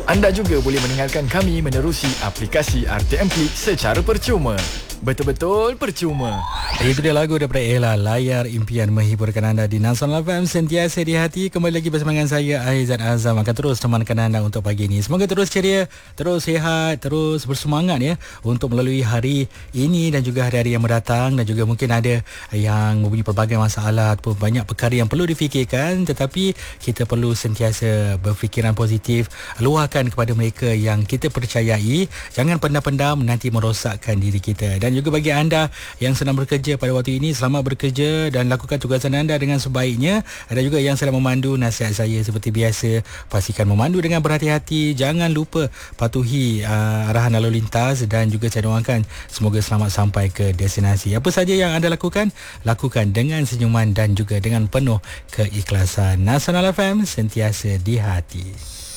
Anda juga boleh mendengarkan kami menerusi aplikasi RTM Klik secara percuma. Betul-betul percuma. Itu dia lagu daripada Ella, Layar Impian, menghiburkan anda di Nasional FM, sentiasa di hati. Kembali lagi bersama dengan saya, Aizat Azam, akan terus temankan anda untuk pagi ini. Semoga terus ceria, terus sihat, terus bersemangat ya untuk melalui hari ini dan juga hari-hari yang mendatang. Dan juga mungkin ada yang mempunyai pelbagai masalah ataupun banyak perkara yang perlu difikirkan, tetapi kita perlu sentiasa berfikiran positif, luahkan kepada mereka yang kita percayai. Jangan pendam-pendam, nanti merosakkan diri kita. Dan juga bagi anda yang sedang bekerja pada waktu ini, selamat bekerja dan lakukan tugasan anda dengan sebaiknya. Ada juga yang sedang memandu, nasihat saya seperti biasa, pastikan memandu dengan berhati-hati. Jangan lupa patuhi arahan lalu lintas dan juga saya doakan semoga selamat sampai ke destinasi. Apa saja yang anda lakukan dengan senyuman dan juga dengan penuh keikhlasan. Nasional FM, sentiasa di hati.